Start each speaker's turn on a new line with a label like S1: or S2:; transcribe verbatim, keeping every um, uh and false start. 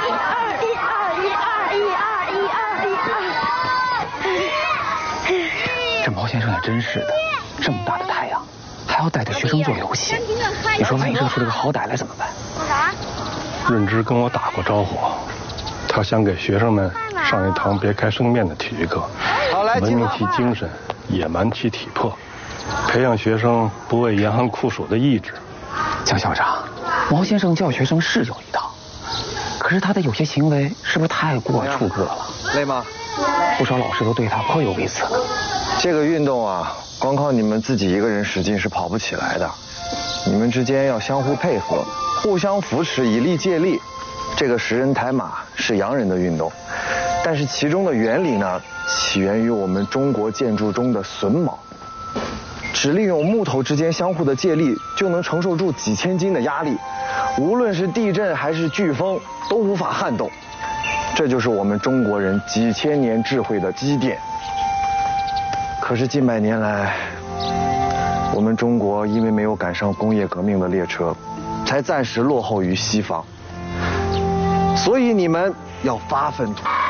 S1: 这毛先生也真是的，这么大的太阳，还要带着学生做游戏，你说万一惹出这个好歹来怎么办？
S2: 润之跟我打过招呼，他想给学生们上一堂别开生面的体育课，文明其精神，野蛮其体魄，培养学生不畏严寒酷暑的意志。
S1: 江校长，毛先生教学生是有一套，可是他的有些行为是不是太过出格了？
S3: 累吗？
S1: 不少老师都对他颇有微词。
S3: 这个运动啊，光靠你们自己一个人使劲是跑不起来的，你们之间要相互配合，互相扶持，以力借力。这个十人抬马是洋人的运动，但是其中的原理呢，起源于我们中国建筑中的榫卯。只利用木头之间相互的借力，就能承受住几千斤的压力，无论是地震还是飓风都无法撼动。这就是我们中国人几千年智慧的积淀。可是近百年来，我们中国因为没有赶上工业革命的列车，才暂时落后于西方。所以你们要发愤图强。